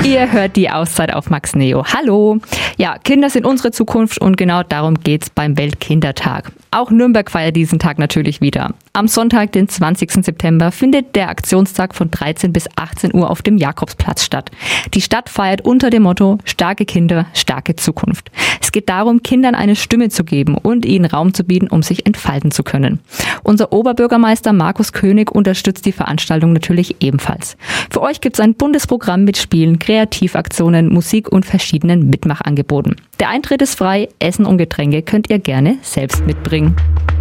Ihr hört die Auszeit auf Max Neo. Hallo! Ja, Kinder sind unsere Zukunft und genau darum geht's beim Weltkindertag. Auch Nürnberg feiert diesen Tag natürlich wieder. Am Sonntag, den 20. September, findet der Aktionstag von 13 bis 18 Uhr auf dem Jakobsplatz statt. Die Stadt feiert unter dem Motto Starke Kinder, starke Zukunft. Es geht darum, Kindern eine Stimme zu geben und ihnen Raum zu bieten, um sich entfalten zu können. Unser Oberbürgermeister Markus König unterstützt die Veranstaltung natürlich ebenfalls. Für euch gibt's ein buntes Programm mit Spielen, Kreativaktionen, Musik und verschiedenen Mitmachangeboten. Der Eintritt ist frei, Essen und Getränke könnt ihr gerne selbst mitbringen.